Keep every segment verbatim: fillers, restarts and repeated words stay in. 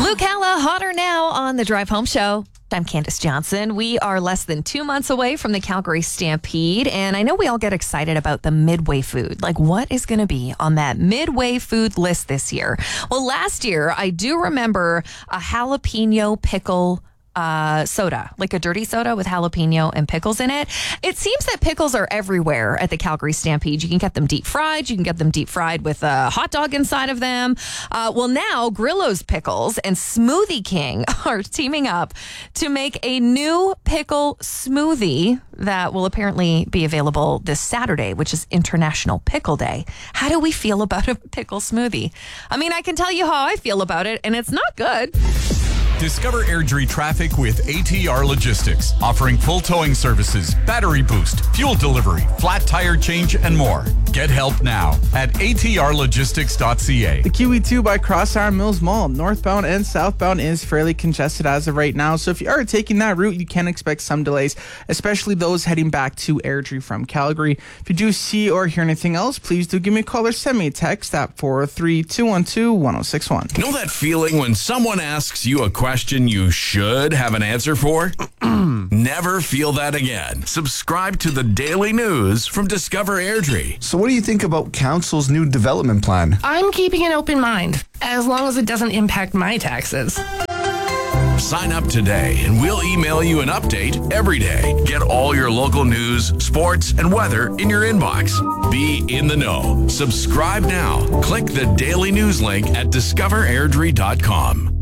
Luke Halla, hotter now on the Drive Home Show. I'm Candace Johnson. We are less than two months away from the Calgary Stampede, and I know we all get excited about the Midway food. Like, what is going to be on that Midway food list this year? Well, last year, I do remember a jalapeno pickle uh, soda, like a dirty soda with jalapeno and pickles in it. It seems that pickles are everywhere at the Calgary Stampede. You can get them deep fried. You can get them deep fried with a hot dog inside of them. Uh, well, now Grillo's Pickles and Smoothie King are teaming up to make a new pickle smoothie that will apparently be available this Saturday, which is International Pickle Day. How do we feel about a pickle smoothie? I mean, I can tell you how I feel about it, and it's not good. Discover Airdrie traffic with A T R Logistics, offering full towing services, battery boost, fuel delivery, flat tire change, and more. Get help now at A T R logistics dot C A. The Q E two by Crossarm Mills Mall, northbound and southbound, is fairly congested as of right now. So if you are taking that route, you can expect some delays, especially those heading back to Airdrie from Calgary. If you do see or hear anything else, please do give me a call or send me a text at four oh three, two one two, one oh six one. Know that feeling when someone asks you a question you should have an answer for? Never feel that again. Subscribe to the daily news from Discover Airdrie. So what do you think about Council's new development plan? I'm keeping an open mind, as long as it doesn't impact my taxes. Sign up today and we'll email you an update every day. Get all your local news, sports, and weather in your inbox. Be in the know. Subscribe now. Click the daily news link at discover airdrie dot com.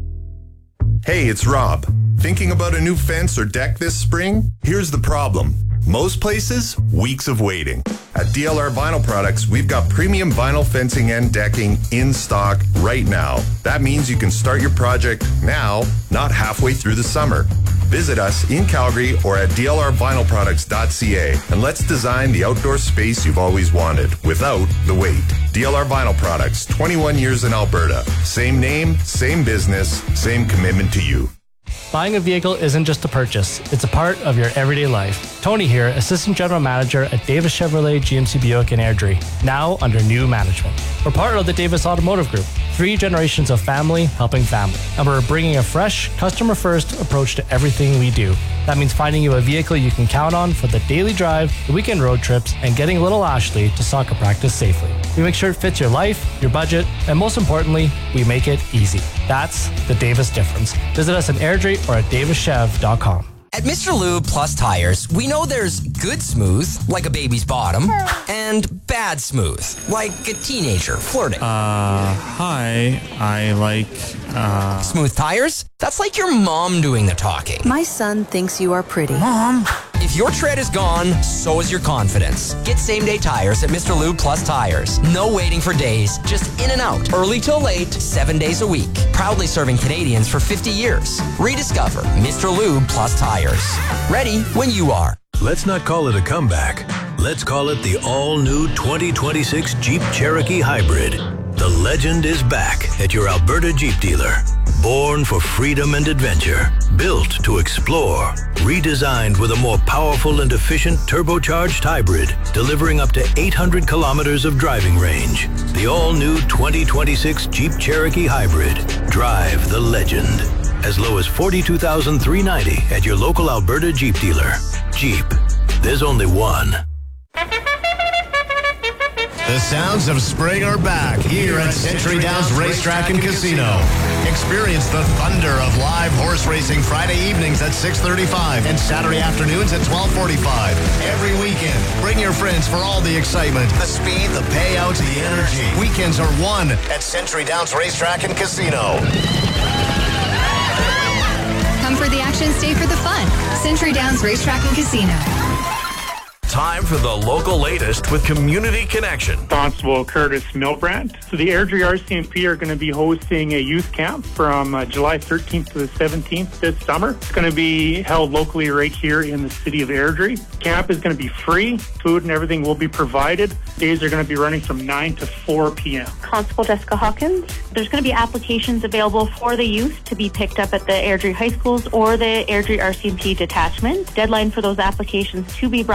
Hey, it's Rob. Thinking about a new fence or deck this spring? Here's the problem. Most places, weeks of waiting. At D L R Vinyl Products, we've got premium vinyl fencing and decking in stock right now. That means you can start your project now, not halfway through the summer. Visit us in Calgary or at d l r vinyl products dot c a and let's design the outdoor space you've always wanted without the wait. D L R Vinyl Products, twenty-one years in Alberta. Same name, same business, same commitment to you. Buying a vehicle isn't just a purchase, it's a part of your everyday life. Tony here, Assistant General Manager at Davis Chevrolet G M C Buick in Airdrie, now under new management. We're part of the Davis Automotive Group, three generations of family helping family. And we're bringing a fresh, customer-first approach to everything we do. That means finding you a vehicle you can count on for the daily drive, the weekend road trips, and getting little Ashley to soccer practice safely. We make sure it fits your life, your budget, and most importantly, we make it easy. That's the Davis difference. Visit us in Airdrie or at davis chev dot com. At Mister Lube Plus Tires, we know there's good smooth, like a baby's bottom, and bad smooth, like a teenager flirting. Uh, hi, I like, uh... Smooth tires? That's like your mom doing the talking. My son thinks you are pretty. Mom! If your tread is gone, so is your confidence. Get same-day tires at Mister Lube Plus Tires. No waiting for days, just in and out, early till late, seven days a week. Proudly serving Canadians for fifty years. Rediscover Mister Lube Plus Tires. Ready when you are. Let's not call it a comeback. Let's call it the all-new twenty twenty-six Jeep Cherokee Hybrid. The legend is back at your Alberta Jeep dealer. Born for freedom and adventure, built to explore, redesigned with a more powerful and efficient turbocharged hybrid, delivering up to eight hundred kilometers of driving range. The all-new twenty twenty-six Jeep Cherokee Hybrid. Drive the legend. As low as forty-two thousand three hundred ninety dollars at your local Alberta Jeep dealer. Jeep. There's only one. The sounds of spring are back here at Century Downs Racetrack and Casino. Experience the thunder of live horse racing Friday evenings at six thirty-five and Saturday afternoons at twelve forty-five. Every weekend, bring your friends for all the excitement, the speed, the payouts, the energy. Weekends are won at Century Downs Racetrack and Casino. Come for the action, stay for the fun. Century Downs Racetrack and Casino. Time for the local latest with Community Connection. Constable Curtis Milbrandt. So the Airdrie R C M P are going to be hosting a youth camp from uh, July thirteenth to the seventeenth this summer. It's going to be held locally right here in the city of Airdrie. Camp is going to be free. Food and everything will be provided. Days are going to be running from nine to four p.m. Constable Jessica Hawkins. There's going to be applications available for the youth to be picked up at the Airdrie High Schools or the Airdrie R C M P detachment. Deadline for those applications to be brought back to us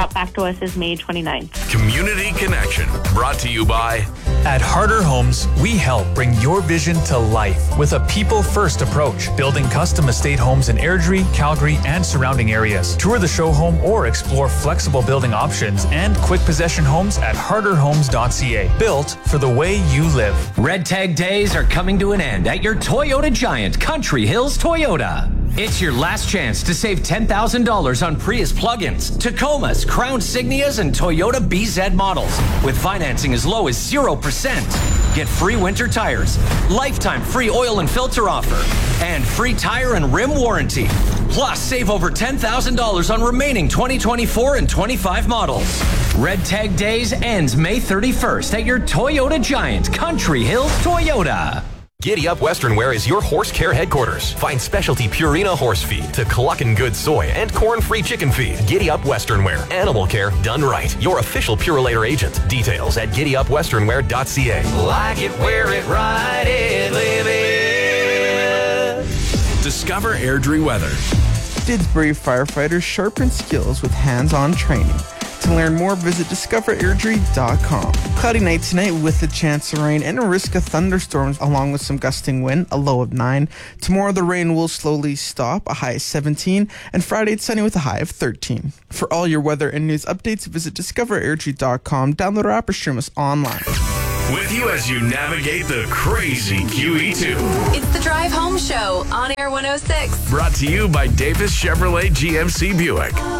us is May twenty-ninth. Community Connection, brought to you by... At Harder Homes, we help bring your vision to life with a people-first approach, building custom estate homes in Airdrie, Calgary, and surrounding areas. Tour the show home or explore flexible building options and quick possession homes at harder homes dot c a. Built for the way you live. Red Tag Days are coming to an end at your Toyota Giant, Country Hills Toyota. It's your last chance to save ten thousand dollars on Prius plug-ins, Tacomas, Crown Signias, and Toyota B Z models with financing as low as zero percent. Get free winter tires, lifetime free oil and filter offer, and free tire and rim warranty. Plus, save over ten thousand dollars on remaining twenty twenty-four and twenty-five models. Red Tag Days ends May thirty-first at your Toyota Giant, Country Hills Toyota. Giddy Up Western Wear is your horse care headquarters. Find specialty Purina horse feed to Cluckin' Good soy and corn-free chicken feed. Giddy Up Western Wear. Animal care done right. Your official Purolator agent. Details at giddy up western wear dot c a. Like it, wear it, ride it, live it. Discover Airdrie weather. Didsbury firefighters sharpen skills with hands-on training. To learn more, visit discover airdrie dot com. Cloudy night tonight with a chance of rain and a risk of thunderstorms along with some gusting wind, a low of nine. Tomorrow the rain will slowly stop, a high of seventeen. And Friday it's sunny with a high of thirteen. For all your weather and news updates, visit discover airdrie dot com. Download our app or stream us online. With you as you navigate the crazy Q E two. It's the Drive Home Show on Air one oh six. Brought to you by Davis Chevrolet G M C Buick.